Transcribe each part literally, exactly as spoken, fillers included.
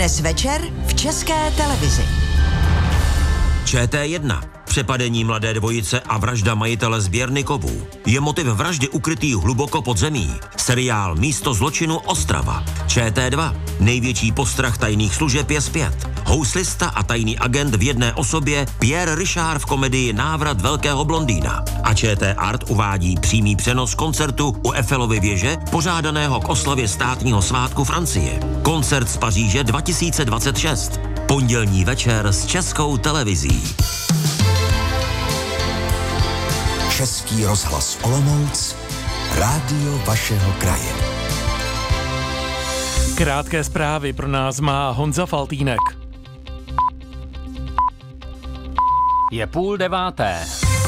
Dnes večer v České televizi. Č T jedna. Přepadení mladé dvojice a vražda majitele sběrny kovů. Je motiv vraždy ukrytý hluboko pod zemí. Seriál Místo zločinu Ostrava. Č T dva. Největší postrach tajných služeb je zpět. Houslista a tajný agent v jedné osobě Pierre Richard v komedii Návrat velkého blondýna. A Č T Art uvádí přímý přenos koncertu u Eiffelovy věže, pořádaného k oslavě státního svátku Francie. Koncert z Paříže dva tisíce dvacet šest. Pondělní večer s Českou televizí. Český rozhlas Olomouc, rádio vašeho kraje. Krátké zprávy pro nás má Honza Faltýnek. Je půl deváté.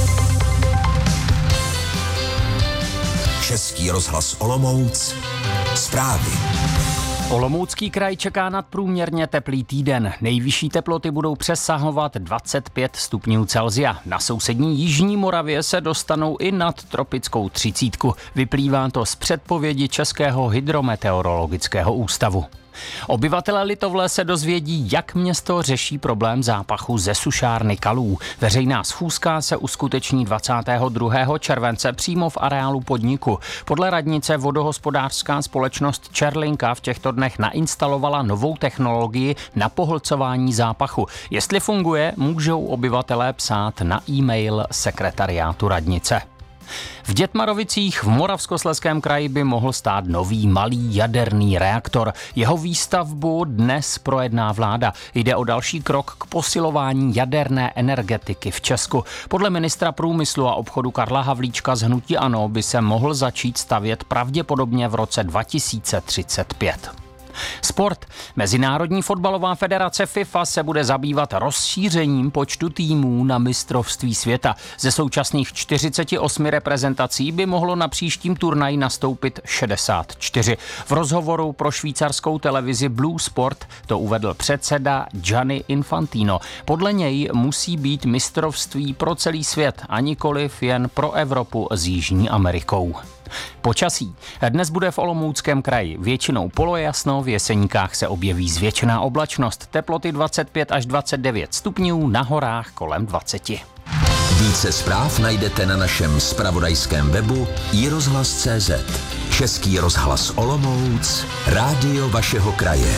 Český rozhlas Olomouc, zprávy. Olomoucký kraj čeká nadprůměrně teplý týden. Nejvyšší teploty budou přesahovat dvacet pět stupňů Celsia. Na sousední Jižní Moravě se dostanou i nad tropickou třicítku. Vyplývá to z předpovědi Českého hydrometeorologického ústavu. Obyvatelé Litovle se dozvědí, jak město řeší problém zápachu ze sušárny Kalů. Veřejná schůzka se uskuteční dvacátého druhého července přímo v areálu podniku. Podle radnice vodohospodářská společnost Čerlinka v těchto dnech nainstalovala novou technologii na pohlcování zápachu. Jestli funguje, můžou obyvatelé psát na e-mail sekretariátu radnice. V Dětmarovicích v Moravskoslezském kraji by mohl stát nový malý jaderný reaktor. Jeho výstavbu dnes projedná vláda. Jde o další krok k posilování jaderné energetiky v Česku. Podle ministra průmyslu a obchodu Karla Havlíčka z hnutí ANO by se mohl začít stavět pravděpodobně v roce dva tisíce třicet pět. Sport. Mezinárodní fotbalová federace FIFA se bude zabývat rozšířením počtu týmů na mistrovství světa. Ze současných čtyřiceti osmi reprezentací by mohlo na příštím turnaji nastoupit šedesát čtyři. V rozhovoru pro švýcarskou televizi Blue Sport to uvedl předseda Gianni Infantino. Podle něj musí být mistrovství pro celý svět a nikoliv jen pro Evropu s Jižní Amerikou. Počasí. Dnes bude v Olomouckém kraji většinou polojasno, v Jeseníkách se objeví zvětšená oblačnost, teploty dvacet pět až dvacet devět stupňů, na horách kolem dvacet. Více zpráv najdete na našem zpravodajském webu i rozhlas tečka cé zet. Český rozhlas Olomouc, rádio vašeho kraje.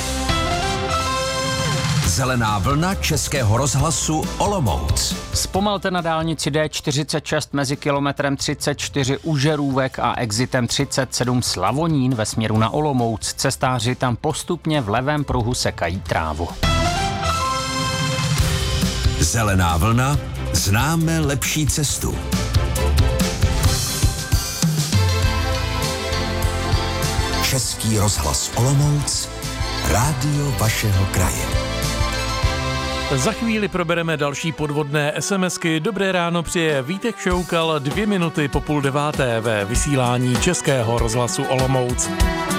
Zelená vlna Českého rozhlasu Olomouc. Zpomalte na dálnici D čtyřicet šest mezi kilometrem třicet čtyři u Žerůvek a exitem třicet sedm Slavonín ve směru na Olomouc. Cestáři tam postupně v levém pruhu sekají trávu. Zelená vlna, známe lepší cestu. Český rozhlas Olomouc, rádio vašeho kraje. Za chvíli probereme další podvodné SMSky. Dobré ráno přeje Vítek Šoukal dvě minuty po půl deváté ve vysílání Českého rozhlasu Olomouc.